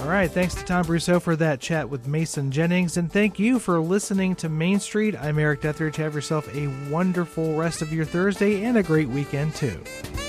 All right, thanks to Tom Brousseau for that chat with Mason Jennings, and thank you for listening to Main Street. I'm Eric Detheridge. Have yourself a wonderful rest of your Thursday and a great weekend, too.